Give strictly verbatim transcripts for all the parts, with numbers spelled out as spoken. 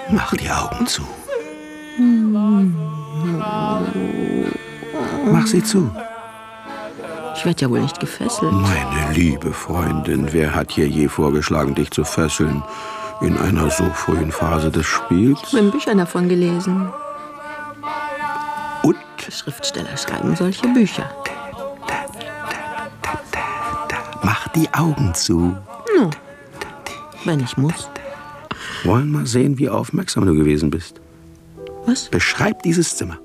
Mach die Augen zu. Mach sie zu. Ich werde ja wohl nicht gefesselt. Meine liebe Freundin, wer hat hier je vorgeschlagen, dich zu fesseln? In einer so frühen Phase des Spiels? Ich habe in Büchern davon gelesen. Und? Schriftsteller schreiben solche Bücher. Mach die Augen zu. No, wenn ich muss. Wollen mal sehen, wie aufmerksam du gewesen bist. Was? Beschreib dieses Zimmer.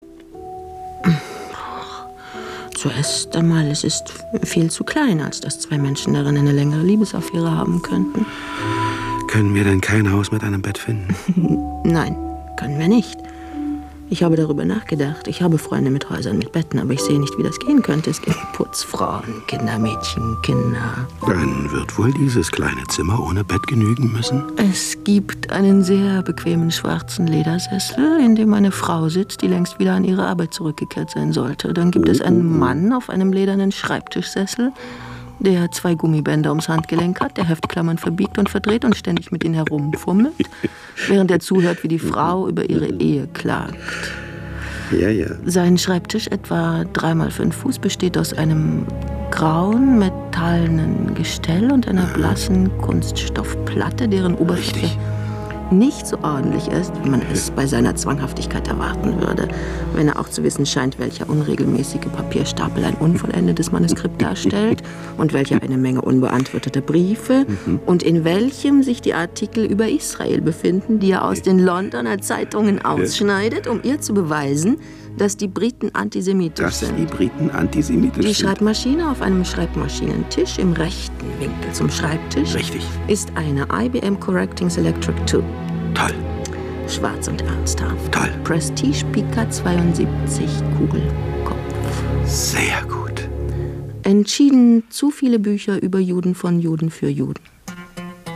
Zuerst einmal, es ist viel zu klein, als dass zwei Menschen darin eine längere Liebesaffäre haben könnten. Können wir denn kein Haus mit einem Bett finden? Nein, können wir nicht. Ich habe darüber nachgedacht. Ich habe Freunde mit Häusern mit Betten, aber ich sehe nicht, wie das gehen könnte. Es gibt Putzfrauen, Kindermädchen, Kinder. Dann wird wohl dieses kleine Zimmer ohne Bett genügen müssen? Es gibt einen sehr bequemen schwarzen Ledersessel, in dem eine Frau sitzt, die längst wieder an ihre Arbeit zurückgekehrt sein sollte. Dann gibt es einen Mann auf einem ledernen Schreibtischsessel, der zwei Gummibänder ums Handgelenk hat, der Heftklammern verbiegt und verdreht und ständig mit ihnen herumfummelt, während er zuhört, wie die Frau über ihre Ehe klagt. Ja, ja. Sein Schreibtisch, etwa drei mal fünf Fuß, besteht aus einem grauen, metallenen Gestell und einer blassen Kunststoffplatte, deren Oberfläche Richtig. nicht so ordentlich ist, wie man es bei seiner Zwanghaftigkeit erwarten würde, wenn er auch zu wissen scheint, welcher unregelmäßige Papierstapel ein unvollendetes Manuskript darstellt und welcher eine Menge unbeantworteter Briefe mhm. und in welchem sich die Artikel über Israel befinden, die er aus den Londoner Zeitungen ausschneidet, um ihr zu beweisen, dass die Briten antisemitisch dass sind. die Briten antisemitisch Die sind. Schreibmaschine auf einem Schreibmaschinentisch im rechten Winkel zum Schreibtisch Richtig. ist eine I B M Correcting Selectric zwei. Toll. Schwarz und ernsthaft. Toll. Prestige Pica zweiundsiebzig Kugelkopf. Sehr gut. Entschieden zu viele Bücher über Juden von Juden für Juden.